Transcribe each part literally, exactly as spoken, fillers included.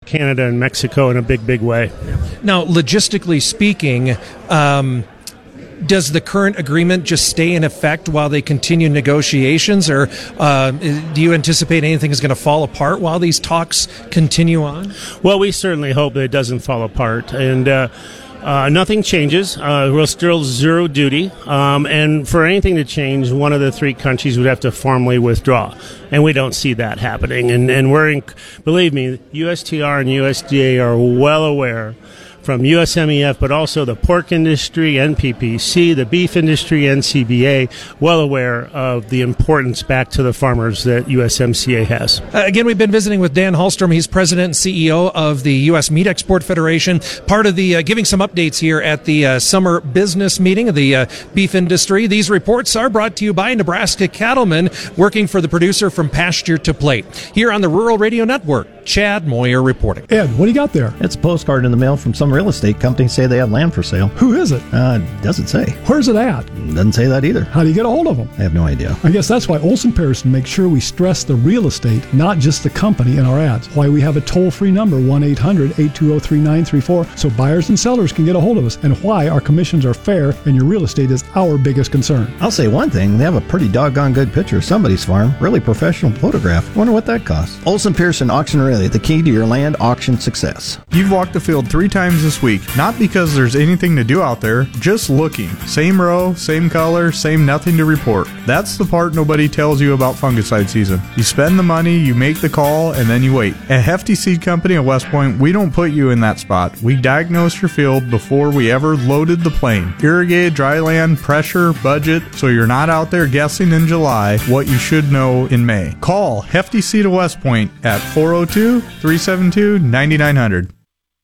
Canada and Mexico in a big, big way. Now, logistically speaking, um, does the current agreement just stay in effect while they continue negotiations, or uh, do you anticipate anything is going to fall apart while these talks continue on? Well, we certainly hope that it doesn't fall apart, and uh, uh, nothing changes. Uh, we're still zero duty, um, and for anything to change, one of the three countries would have to formally withdraw, and we don't see that happening. And, and we're, in, believe me, U S T R and U S D A are well aware, from U S M E F, but also the pork industry, N P P C, the beef industry, N C B A, well aware of the importance back to the farmers that U S M C A has. Uh, again, we've been visiting with Dan Hallstrom. He's president and C E O of the U S Meat Export Federation, part of the, uh, giving some updates here at the uh, summer business meeting of the uh, beef industry. These reports are brought to you by Nebraska Cattlemen, working for the producer from pasture to plate. Here on the Rural Radio Network, Chad Moyer reporting. Ed, what do you got there? It's a postcard in the mail from some real estate company say they have land for sale. Who is it? Uh, doesn't say. Where's it at? Doesn't say that either. How do you get a hold of them? I have no idea. I guess that's why Olson Pearson makes sure we stress the real estate, not just the company in our ads. Why we have a toll-free number, one eight hundred eight two zero three nine three four, so buyers and sellers can get a hold of us, and why our commissions are fair and your real estate is our biggest concern. I'll say one thing, they have a pretty doggone good picture of somebody's farm. Really professional photograph. Wonder what that costs. Olson Pearson Auction Aurelia, the key to your land auction success. You've walked the field three times this week, not because there's anything to do out there, just looking. Same row, same color, same nothing to report. That's the part nobody tells you about fungicide season. You spend the money, you make the call, and then you wait. At Hefty Seed Company at West Point, we don't put you in that spot. We diagnose your field before we ever loaded the plane. Irrigated, dry land, pressure, budget, so you're not out there guessing in July what you should know in May. Call Hefty Seed of West Point at four oh two, three seven two, nine nine zero zero.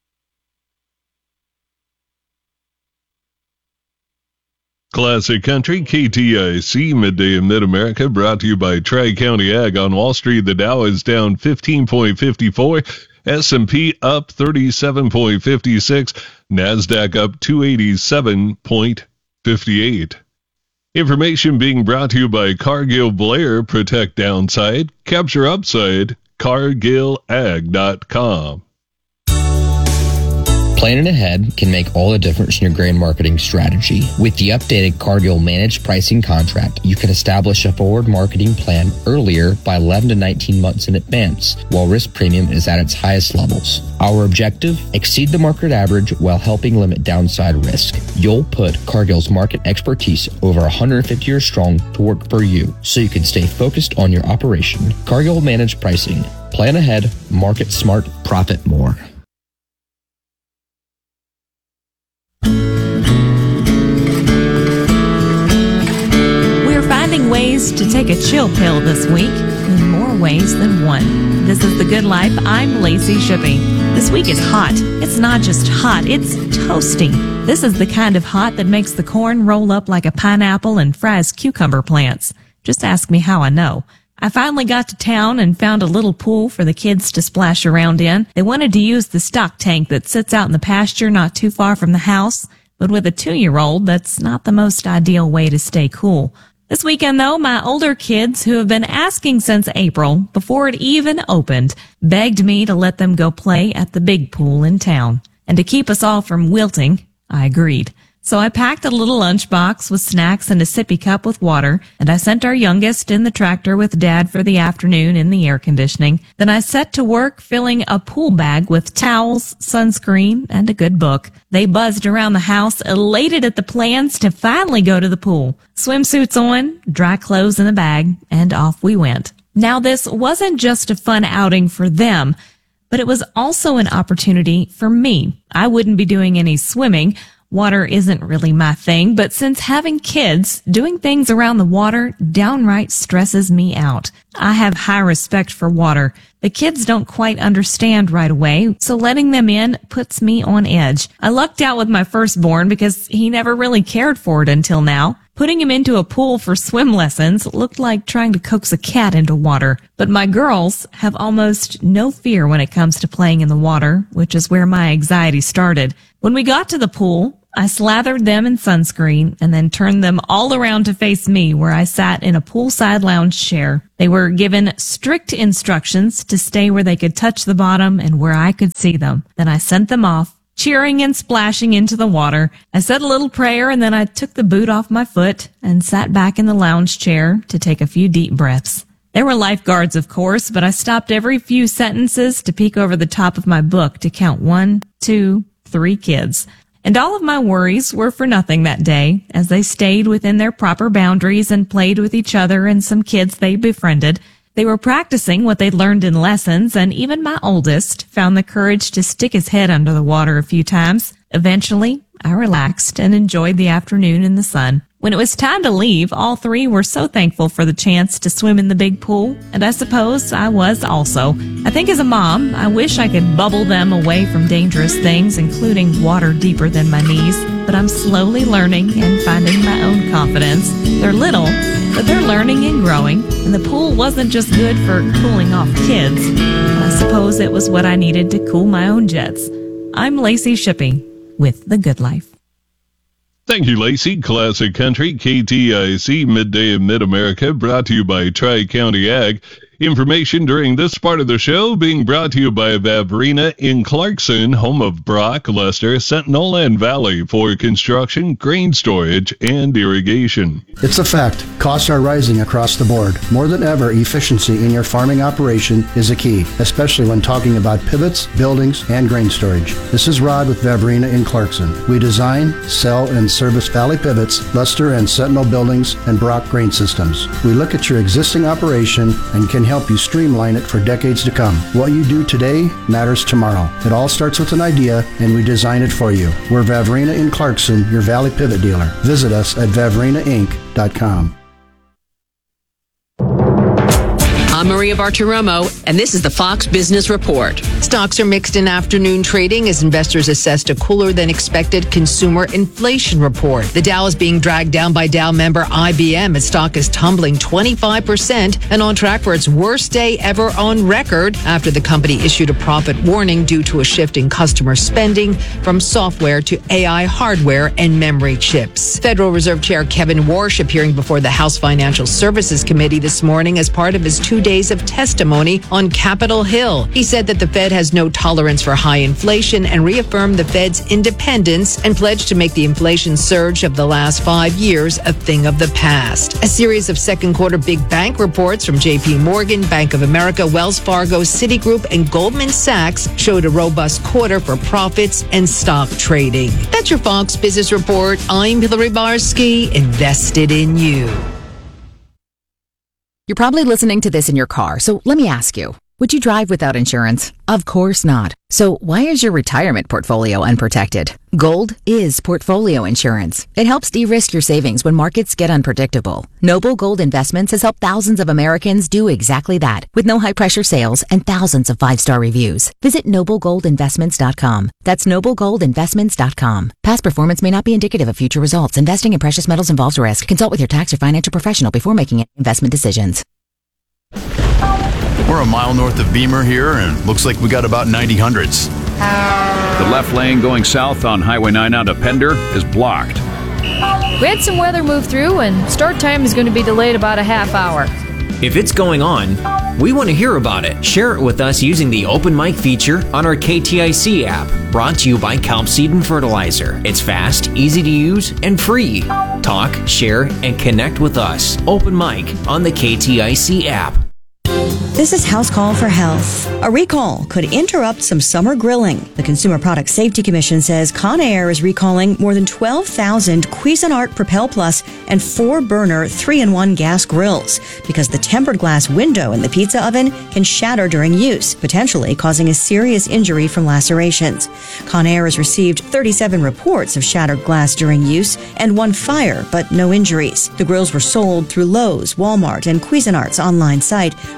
Classic Country, K T I C, Midday in Mid-America, brought to you by Tri-County Ag. On Wall Street, the Dow is down fifteen point five four, S and P up thirty-seven point five six, NASDAQ up two eighty-seven point five eight. Information being brought to you by Cargill Blair. Protect downside, capture upside, cargill ag dot com. Planning ahead can make all the difference in your grain marketing strategy. With the updated Cargill Managed Pricing Contract, you can establish a forward marketing plan earlier by eleven to nineteen months in advance, while risk premium is at its highest levels. Our objective? Exceed the market average while helping limit downside risk. You'll put Cargill's market expertise over one hundred fifty years strong to work for you, so you can stay focused on your operation. Cargill Managed Pricing. Plan ahead, market smart, profit more. Ways to take a chill pill this week in more ways than one. This is The Good Life. I'm Lacey Shippey. This week is hot. It's not just hot, it's toasty. This is the kind of hot that makes the corn roll up like a pineapple and fries cucumber plants. Just ask me how I know. I finally got to town and found a little pool for the kids to splash around in. They wanted to use the stock tank that sits out in the pasture not too far from the house, but with a two-year-old, that's not the most ideal way to stay cool. This weekend, though, my older kids, who have been asking since April, before it even opened, begged me to let them go play at the big pool in town. And to keep us all from wilting, I agreed. So I packed a little lunchbox with snacks and a sippy cup with water, and I sent our youngest in the tractor with Dad for the afternoon in the air conditioning. Then I set to work filling a pool bag with towels, sunscreen, and a good book. They buzzed around the house, elated at the plans to finally go to the pool. Swimsuits on, dry clothes in the bag, and off we went. Now, this wasn't just a fun outing for them, but it was also an opportunity for me. I wouldn't be doing any swimming. Water isn't really my thing, but since having kids, doing things around the water downright stresses me out. I have high respect for water. The kids don't quite understand right away, so letting them in puts me on edge. I lucked out with my firstborn because he never really cared for it until now. Putting him into a pool for swim lessons looked like trying to coax a cat into water. But my girls have almost no fear when it comes to playing in the water, which is where my anxiety started. When we got to the pool, I slathered them in sunscreen and then turned them all around to face me where I sat in a poolside lounge chair. They were given strict instructions to stay where they could touch the bottom and where I could see them. Then I sent them off, cheering and splashing into the water. I said a little prayer and then I took the boot off my foot and sat back in the lounge chair to take a few deep breaths. There were lifeguards, of course, but I stopped every few sentences to peek over the top of my book to count one, two, three kids. And all of my worries were for nothing that day, as they stayed within their proper boundaries and played with each other and some kids they befriended. They were practicing what they'd learned in lessons, and even my oldest found the courage to stick his head under the water a few times. Eventually, I relaxed and enjoyed the afternoon in the sun. When it was time to leave, all three were so thankful for the chance to swim in the big pool, and I suppose I was also. I think as a mom, I wish I could bubble them away from dangerous things, including water deeper than my knees, but I'm slowly learning and finding my own confidence. They're little, but they're learning and growing, and the pool wasn't just good for cooling off kids. I suppose it was what I needed to cool my own jets. I'm Lacey Shippey with The Good Life. Thank you, Lacey. Classic Country, K T I C, Midday in Mid-America, brought to you by Tri-County Ag. Information during this part of the show being brought to you by Vavrina in Clarkson, home of Brock, Lester, Sentinel, and Valley for construction, grain storage, and irrigation. It's a fact. Costs are rising across the board. More than ever, efficiency in your farming operation is a key, especially when talking about pivots, buildings, and grain storage. This is Rod with Vavrina in Clarkson. We design, sell, and service Valley pivots, Lester and Sentinel buildings, and Brock grain systems. We look at your existing operation and can help you streamline it for decades to come. What you do today matters tomorrow. It all starts with an idea, and we design it for you. We're Vavrina in Clarkson, your Valley Pivot dealer. Visit us at vavrina inc dot com. I'm Maria Bartiromo, and this is the Fox Business Report. Stocks are mixed in afternoon trading as investors assessed a cooler than expected consumer inflation report. The Dow is being dragged down by Dow member I B M. Its stock is tumbling twenty-five percent and on track for its worst day ever on record after the company issued a profit warning due to a shift in customer spending from software to A I hardware and memory chips. Federal Reserve Chair Kevin Warsh appearing before the House Financial Services Committee this morning as part of his two days of testimony on Capitol Hill. He said that the Fed has no tolerance for high inflation and reaffirmed the Fed's independence and pledged to make the inflation surge of the last five years a thing of the past. A series of second quarter big bank reports from J P Morgan, Bank of America, Wells Fargo, Citigroup, and Goldman Sachs showed a robust quarter for profits and stock trading. That's your Fox Business Report. I'm Hillary Barsky, invested in you. You're probably listening to this in your car, so let me ask you, would you drive without insurance? Of course not. So why is your retirement portfolio unprotected? Gold is portfolio insurance. It helps de-risk your savings when markets get unpredictable. Noble Gold Investments has helped thousands of Americans do exactly that, with no high-pressure sales and thousands of five-star reviews. Visit noble gold investments dot com. That's noble gold investments dot com. Past performance may not be indicative of future results. Investing in precious metals involves risk. Consult with your tax or financial professional before making investment decisions. We're a mile north of Beamer here, and looks like we got about ninety hundreds. The left lane going south on Highway nine out of Pender is blocked. We had some weather move through, and start time is going to be delayed about a half hour. If it's going on, we want to hear about it. Share it with us using the Open Mic feature on our K T I C app, brought to you by Kelp Seed and Fertilizer. It's fast, easy to use, and free. Talk, share, and connect with us. Open Mic on the K T I C app. This is House Call for Health. A recall could interrupt some summer grilling. The Consumer Product Safety Commission says Conair is recalling more than twelve thousand Cuisinart Propel Plus and four-burner three in one gas grills because the tempered glass window in the pizza oven can shatter during use, potentially causing a serious injury from lacerations. Conair has received thirty-seven reports of shattered glass during use and one fire, but no injuries. The grills were sold through Lowe's, Walmart, and Cuisinart's online site from December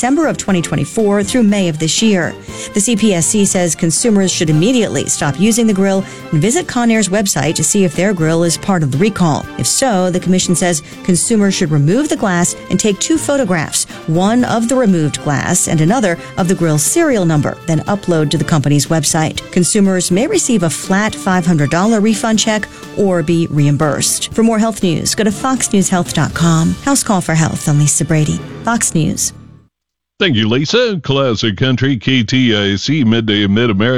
September of twenty twenty-four through May of this year. The C P S C says consumers should immediately stop using the grill and visit Conair's website to see if their grill is part of the recall. If so, the commission says consumers should remove the glass and take two photographs, one of the removed glass and another of the grill's serial number, then upload to the company's website. Consumers may receive a flat five hundred dollars refund check or be reimbursed. For more health news, go to fox news health dot com. House Call for Health. I'm Lisa Brady, Fox News. Thank you, Lisa. Classic Country, K T I C, Midday in Mid-America.